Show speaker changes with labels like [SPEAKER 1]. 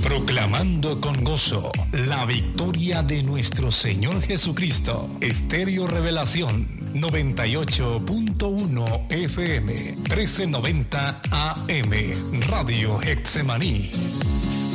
[SPEAKER 1] Proclamando con gozo la victoria de nuestro Señor Jesucristo. Estéreo Revelación 98.1 FM 1390 AM. Radio Getsemaní.